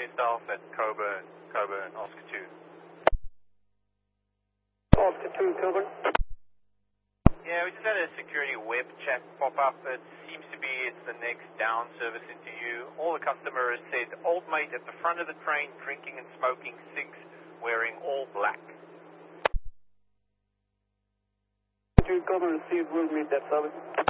yourself at Coburn, Oscar 2. Oscar 2, Coburn. Yeah, we just had a security web chat pop up. It seems to be it's the next down service into you. All the customers said, old mate at the front of the train drinking and smoking cigs, wearing all black. 2, Coburn received, will meet that service.